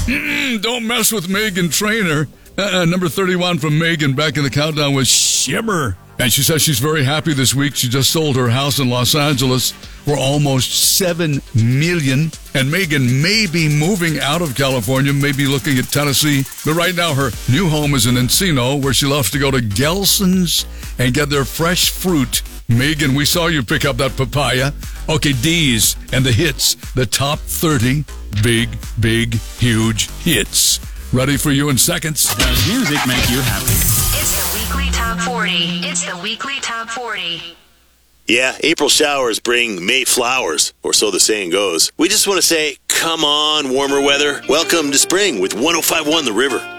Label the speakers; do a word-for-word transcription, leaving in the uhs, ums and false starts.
Speaker 1: Mm-mm, don't mess with Meghan Trainor. Uh, number thirty-one from Meghan back in the countdown was Shimmer. And she says she's very happy this week. She just sold her house in Los Angeles for almost seven million dollars. And Meghan may be moving out of California, maybe looking at Tennessee. But right now, her new home is in Encino, where she loves to go to Gelson's and get their fresh fruit. Meghan, we saw you pick up that papaya. Okay, D's and the hits, the top thirty big, big, huge hits. Ready for you in seconds.
Speaker 2: Does music make you happy?
Speaker 3: It's the weekly top forty. It's the weekly top forty.
Speaker 4: Yeah, April showers bring May flowers, or so the saying goes. We just want to say, come on, warmer weather. Welcome to spring with one oh five point one The River.